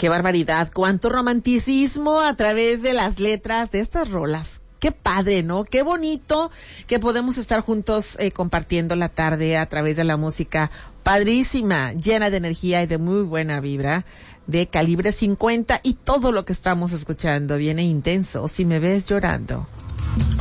qué barbaridad, cuánto romanticismo a través de las letras de estas rolas. Qué padre, ¿no? Qué bonito que podemos estar juntos compartiendo la tarde a través de la música padrísima, llena de energía y de muy buena vibra, de Calibre 50, y todo lo que estamos escuchando viene intenso. Si me ves llorando.